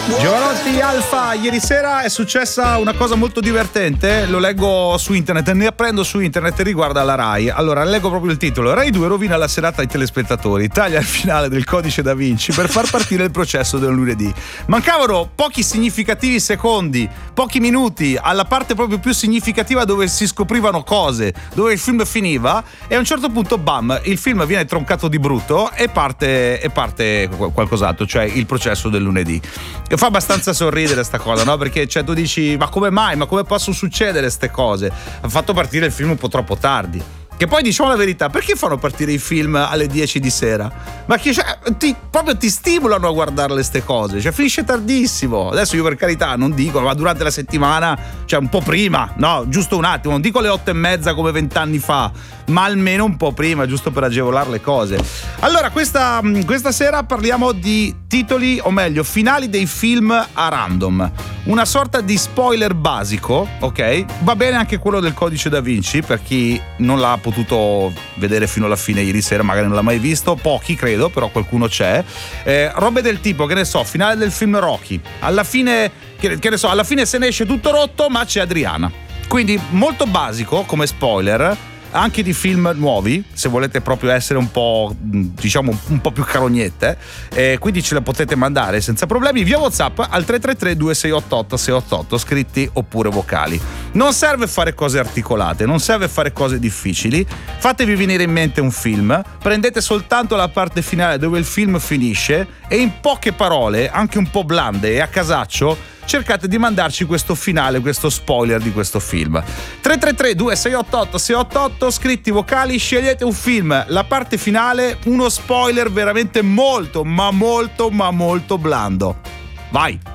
Giovanotti Alfa, ieri sera è successa una cosa molto divertente, lo leggo su internet, ne apprendo su internet, riguarda la Rai. Allora, leggo proprio il titolo: Rai 2 rovina la serata ai telespettatori, taglia il finale del Codice da Vinci per far partire il processo del lunedì. Mancavano pochi significativi secondi, pochi minuti, alla parte proprio più significativa dove si scoprivano cose, dove il film finiva, e a un certo punto, bam, il film viene troncato di brutto e parte qualcos'altro, cioè il processo del lunedì. E fa abbastanza sorridere sta cosa, no? Perché cioè, tu dici, ma come mai? Ma come possono succedere ste cose? Ha fatto partire il film un po' troppo tardi. Che poi, diciamo la verità, perché fanno partire i film alle 10 di sera? Ma che proprio ti stimolano a guardarle ste cose, cioè finisce tardissimo. Adesso io, per carità, non dico, ma durante la settimana, cioè un po' prima, no? Giusto un attimo, non dico alle 8:30 come 20 anni fa, ma almeno un po' prima, giusto per agevolare le cose. Allora, questa sera parliamo di titoli, o meglio, finali dei film a random. Una sorta di spoiler basico, ok? Va bene anche quello del Codice da Vinci, per chi non l'ha potuto vedere fino alla fine ieri sera, magari non l'ha mai visto, pochi credo, però qualcuno c'è. Robe del tipo, che ne so, finale del film Rocky, alla fine, che ne so, alla fine se ne esce tutto rotto, ma c'è Adriana. Quindi molto basico come spoiler, anche di film nuovi, se volete proprio essere un po', diciamo, un po' più carognette, quindi ce le potete mandare senza problemi via WhatsApp al 333 2688 688, scritti oppure vocali. Non serve fare cose articolate, non serve fare cose difficili, fatevi venire in mente un film, prendete soltanto la parte finale dove il film finisce e in poche parole, anche un po' blande e a casaccio, cercate di mandarci questo finale, questo spoiler di questo film. 333 2688 688, scritti vocali, scegliete un film, la parte finale, uno spoiler veramente molto, ma molto, ma molto blando. Vai!